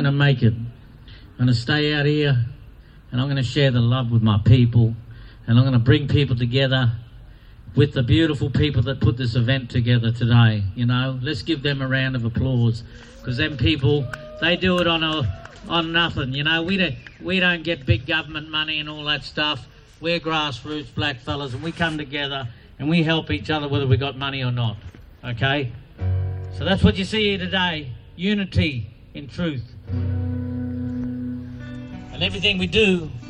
going to make it. I'm going to stay out here, and I'm going to share the love with my people, and I'm going to bring people together with the beautiful people that put this event together today. You know, let's give them a round of applause, because them people, they do it on nothing. You know, we don't get big government money and all that stuff. We're grassroots black fellas, and we come together and we help each other whether we got money or not. Okay, so that's what you see here today: unity in truth, and everything we do